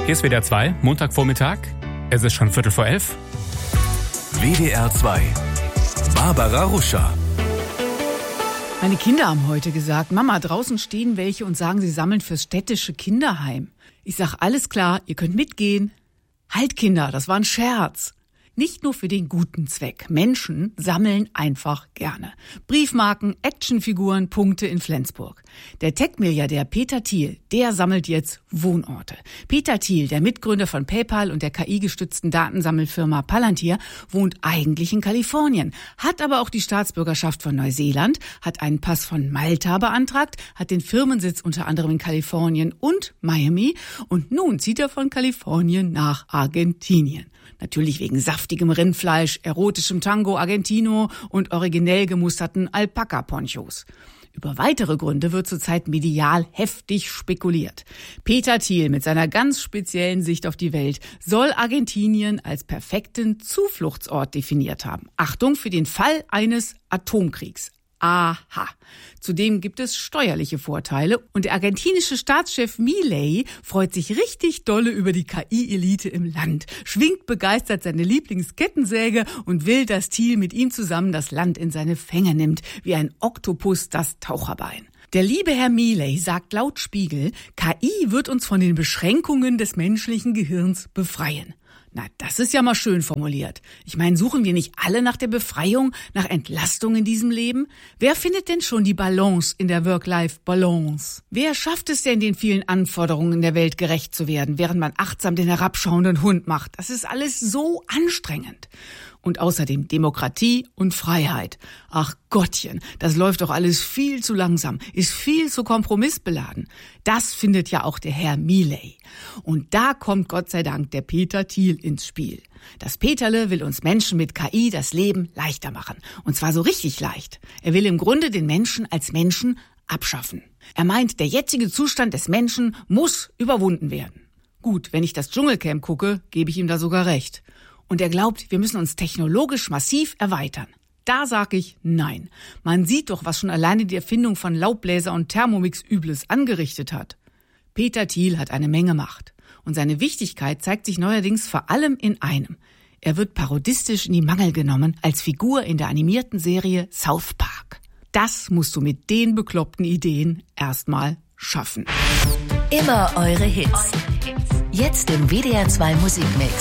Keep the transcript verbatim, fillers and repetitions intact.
Hier ist W D R zwei, Montagvormittag. Es ist schon Viertel vor elf. W D R zwei. Barbara Ruscher. Meine Kinder haben heute gesagt, Mama, draußen stehen welche und sagen, sie sammeln fürs städtische Kinderheim. Ich sag, alles klar, ihr könnt mitgehen. Halt, Kinder, das war ein Scherz. Nicht nur für den guten Zweck. Menschen sammeln einfach gerne. Briefmarken, Actionfiguren, Punkte in Flensburg. Der Tech-Milliardär Peter Thiel, der sammelt jetzt Wohnorte. Peter Thiel, der Mitgründer von PayPal und der K I-gestützten Datensammelfirma Palantir, wohnt eigentlich in Kalifornien, hat aber auch die Staatsbürgerschaft von Neuseeland, hat einen Pass von Malta beantragt, hat den Firmensitz unter anderem in Kalifornien und Miami und nun zieht er von Kalifornien nach Argentinien. Natürlich wegen saftigem Rindfleisch, erotischem Tango Argentino und originell gemusterten Alpaka-Ponchos. Über weitere Gründe wird zurzeit medial heftig spekuliert. Peter Thiel mit seiner ganz speziellen Sicht auf die Welt soll Argentinien als perfekten Zufluchtsort definiert haben. Achtung für den Fall eines Atomkriegs. Aha. Zudem gibt es steuerliche Vorteile und der argentinische Staatschef Milei freut sich richtig dolle über die K I-Elite im Land, schwingt begeistert seine Lieblingskettensäge und will, dass Thiel mit ihm zusammen das Land in seine Fänge nimmt, wie ein Oktopus das Taucherbein. Der liebe Herr Milei sagt laut Spiegel, K I wird uns von den Beschränkungen des menschlichen Gehirns befreien. Na, das ist ja mal schön formuliert. Ich meine, suchen wir nicht alle nach der Befreiung, nach Entlastung in diesem Leben? Wer findet denn schon die Balance in der Work-Life-Balance? Wer schafft es denn, den vielen Anforderungen der Welt gerecht zu werden, während man achtsam den herabschauenden Hund macht? Das ist alles so anstrengend. Und außerdem Demokratie und Freiheit. Ach Gottchen, das läuft doch alles viel zu langsam, ist viel zu kompromissbeladen. Das findet ja auch der Herr Milei. Und da kommt Gott sei Dank der Peter Thiel ins Spiel. Das Peterle will uns Menschen mit K I das Leben leichter machen. Und zwar so richtig leicht. Er will im Grunde den Menschen als Menschen abschaffen. Er meint, der jetzige Zustand des Menschen muss überwunden werden. Gut, wenn ich das Dschungelcamp gucke, gebe ich ihm da sogar recht. Und er glaubt, wir müssen uns technologisch massiv erweitern. Da sag ich nein. Man sieht doch, was schon alleine die Erfindung von Laubbläser und Thermomix Übles angerichtet hat. Peter Thiel hat eine Menge Macht. Und seine Wichtigkeit zeigt sich neuerdings vor allem in einem. Er wird parodistisch in die Mangel genommen als Figur in der animierten Serie South Park. Das musst du mit den bekloppten Ideen erstmal schaffen. Immer eure Hits. Jetzt im W D R zwei Musikmix.